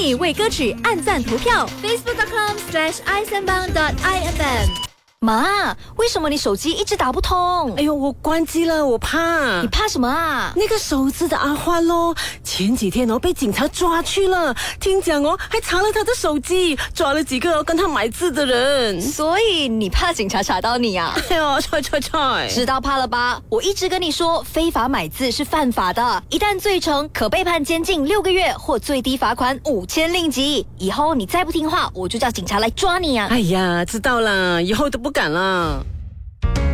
你为歌曲按赞投票 facebook.com/isanbang.ifm。 妈，为什么你手机一直打不通？ 哎呦，我关机了，我怕。 你怕什么啊？ 那个手指的阿欢咯，前几天被警察抓去了，听讲还查了他的手机，抓了几个跟他买字的人。 所以你怕警察查到你啊？ 哎呦，踹！ 知道怕了吧？我一直跟你说，非法买字是犯法的，一旦罪成，可被判监禁6个月或最低罚款5000令吉。以后你再不听话，我就叫警察来抓你啊！ 哎呀，知道了，以后都不敢了。